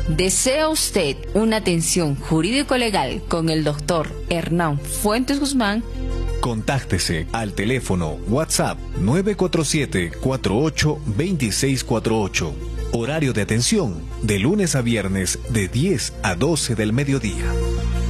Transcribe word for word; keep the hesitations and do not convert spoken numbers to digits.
¿Desea usted una atención jurídico-legal con el doctor Hernán Fuentes Guzmán? Contáctese al teléfono WhatsApp nueve cuatro siete, cuatro ocho, dos seis cuatro ocho. Horario de atención de lunes a viernes de diez a doce del mediodía.